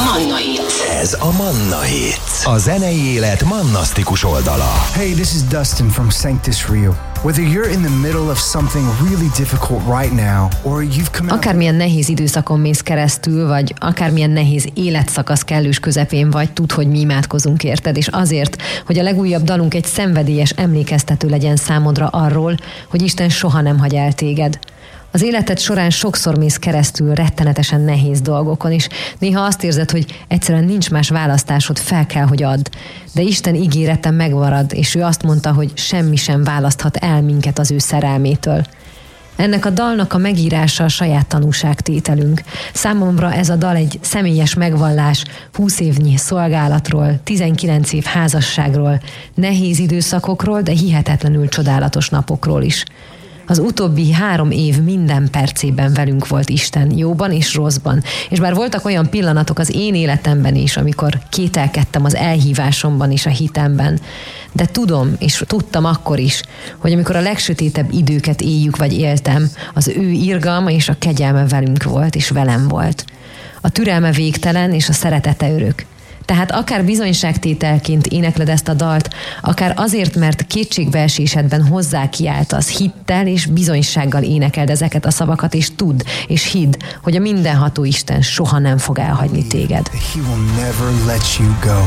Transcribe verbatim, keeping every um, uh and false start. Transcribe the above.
Manna Hits. Ez a Manna Hits. A zenei élet mannasztikus oldala. Hey, this is Dustin from Sanctus Rio. Whether you're in the middle of something really difficult right now, or you've come out... Akármilyen nehéz időszakon mész keresztül, vagy akármilyen nehéz életszakasz kellős közepén vagy, tudd, hogy mi imádkozunk érted, és azért, hogy a legújabb dalunk egy szenvedélyes emlékeztető legyen számodra arról, hogy Isten soha nem hagy el téged. Az életed során sokszor mész keresztül rettenetesen nehéz dolgokon, és néha azt érzed, hogy egyszerűen nincs más választásod, fel kell, hogy add. De Isten ígérete megmarad, és ő azt mondta, hogy semmi sem választhat el minket az ő szerelmétől. Ennek a dalnak a megírása a saját tanúságtételünk. Számomra ez a dal egy személyes megvallás húsz évnyi szolgálatról, tizenkilenc év házasságról, nehéz időszakokról, de hihetetlenül csodálatos napokról is. Az utóbbi három év minden percében velünk volt Isten, jóban és rosszban. És bár voltak olyan pillanatok az én életemben is, amikor kételkedtem az elhívásomban és a hitemben, de tudom, és tudtam akkor is, hogy amikor a legsötétebb időket éljük vagy éltem, az ő irgalma és a kegyelme velünk volt, és velem volt. A türelme végtelen, és a szeretete örök. Tehát akár bizonyságtételként énekled ezt a dalt, akár azért, mert kétségbeesésedben hozzá kiáltasz, hittel és bizonysággal énekeld ezeket a szavakat, és tudd, és hidd, hogy a mindenható Isten soha nem fog elhagyni téged. He will never let you go.